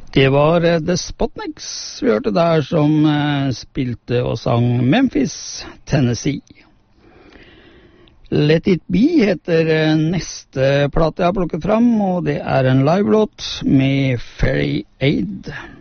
Det var The Spotniks vi hørte der som spilte og sang Memphis, Tennessee. Let It Be heter neste plate jeg har plukket fram, og det er en live-låt med Ferry Aid.